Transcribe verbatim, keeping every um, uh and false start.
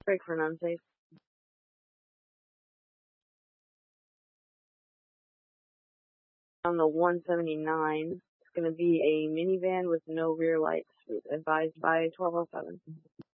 Break for an unsafe. On the one seventy-nine, it's going to be a minivan with no rear lights, advised by twelve oh seven.